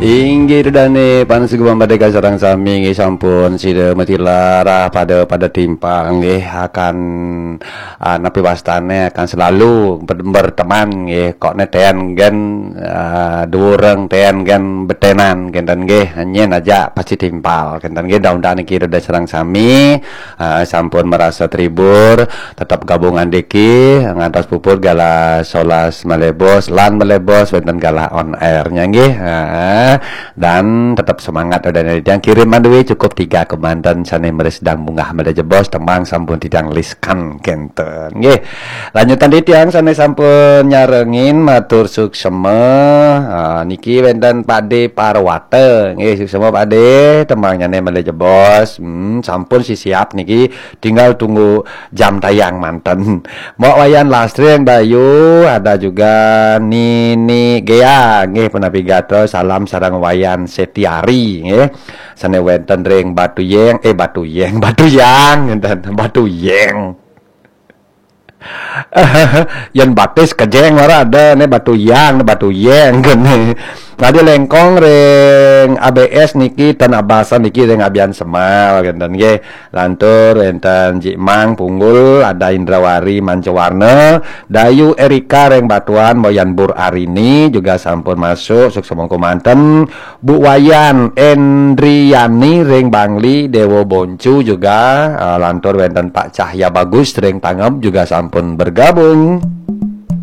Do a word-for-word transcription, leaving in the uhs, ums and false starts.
Inggih dane panasuguhan badai sarang sami nggih sampun sida metilarah pada pada timpang nggih akan uh, napi wastane akan selalu ber berteman nggih kok neten gen uh, dureng ten gen betenan kenten nggih nyen aja pasti timpal kenten nggih daun-daun iki rada sarang sami uh, sampun merasa tribur tetap gabungan diki ngantos puput gala solas malebos lan malebos wonten gala on air nya nggih uh, dan tetap semangat dan yang kirim mandui cukup tiga kemantan sane meresdang bunga mada jebos temang sampun tidang liskan kenten nggih lanjutan di tiang sane sampun nyarengin matur suksema uh, niki wenten Pade Parwate nggih suksema Pade temang nyane mada jebos hmm, sampun si siap niki tinggal tunggu jam tayang manten mau wayan Lastreng Bayu ada juga Nini Gea nggih penapigato salam sarang wayan Setiari nggih sane wenten ring Batuyeng eh Batuyeng Batuyang enten Batuyeng yen batis kejeng ora ada ne Batuyang Batuyeng gene tadi lengkong ring A B S niki tan abasan niki ring abian semal genten nggih lantur enten Jimang Punggul ada Indrawari Mancewarna Dayu Erika ring Batuan Boyan Bur Arini juga sampun masuk suksema kumanten Bu Wayan Endriani ring Bangli Dewo Boncu juga uh, lantur wenten Pak Cahya Bagus ring Tangep juga sampun bergabung.